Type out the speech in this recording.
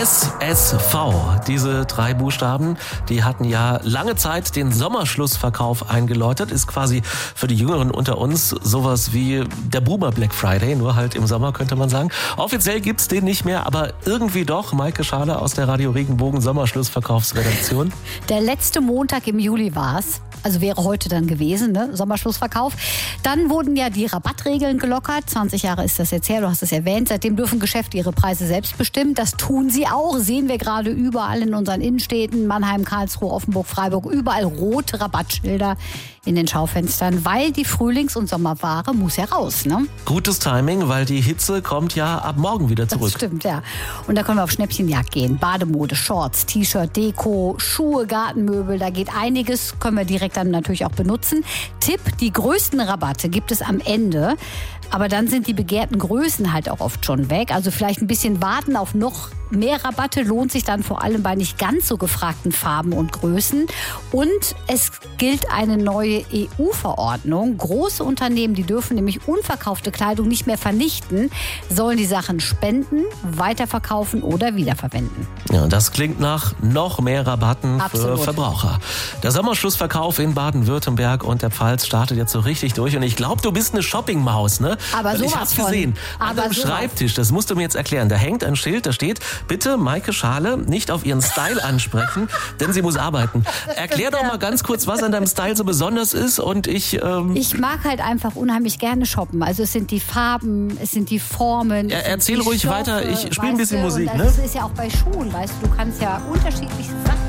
SSV, diese 3 Buchstaben, die hatten ja lange Zeit den Sommerschlussverkauf eingeläutet. Ist quasi für die Jüngeren unter uns sowas wie der Boomer Black Friday, nur halt im Sommer, könnte man sagen. Offiziell gibt's den nicht mehr, aber irgendwie doch. Maike Schale aus der Radio Regenbogen Sommerschlussverkaufsredaktion. Der letzte Montag im Juli war's. Also wäre heute dann gewesen, ne? Sommerschlussverkauf. Dann wurden ja die Rabattregeln gelockert. 20 Jahre ist das jetzt her, du hast es erwähnt. Seitdem dürfen Geschäfte ihre Preise selbst bestimmen. Das tun sie auch. Sehen wir gerade überall in unseren Innenstädten. Mannheim, Karlsruhe, Offenburg, Freiburg. Überall rote Rabattschilder in den Schaufenstern. Weil die Frühlings- und Sommerware muss ja raus, ne? Gutes Timing, weil die Hitze kommt ja ab morgen wieder zurück. Das stimmt, ja. Und da können wir auf Schnäppchenjagd gehen. Bademode, Shorts, T-Shirt, Deko, Schuhe, Gartenmöbel. Da geht einiges. Können wir direkt dann natürlich auch benutzen. Tipp, die größten Rabatte gibt es am Ende. Aber dann sind die begehrten Größen halt auch oft schon weg. Also vielleicht ein bisschen warten auf noch mehr Rabatte lohnt sich dann vor allem bei nicht ganz so gefragten Farben und Größen. Und es gilt eine neue EU-Verordnung. Große Unternehmen, die dürfen nämlich unverkaufte Kleidung nicht mehr vernichten, sollen die Sachen spenden, weiterverkaufen oder wiederverwenden. Ja, das klingt nach noch mehr Rabatten Absolut. für Verbraucher. Der Sommerschlussverkauf in Baden-Württemberg und der Pfalz startet jetzt so richtig durch. Und ich glaube, du bist eine Shoppingmaus, ne? Aber sowas ich hab's von. gesehen. An Aber deinem sowas. Schreibtisch, das musst du mir jetzt erklären. Da hängt ein Schild, da steht, bitte Maike Schale nicht auf ihren Style ansprechen, denn sie muss arbeiten. Erklär doch mal ganz kurz, was an deinem Style so besonders ist. Und ich mag halt einfach unheimlich gerne shoppen. Also es sind die Farben, es sind die Formen. Erzähl ruhig weiter, ich spiele ein bisschen weißt du, Musik, und ne? das ist ja auch bei Schuhen, weißt du. Du kannst ja unterschiedliche Sachen